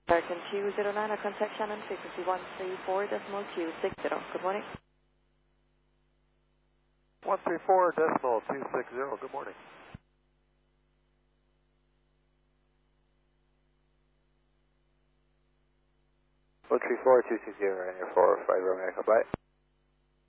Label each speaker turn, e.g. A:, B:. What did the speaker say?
A: American 209, our contact Shannon, frequency 134.260. Good morning.
B: 134.260. Good morning.
C: 134.260, running your 45 Romeo, bye.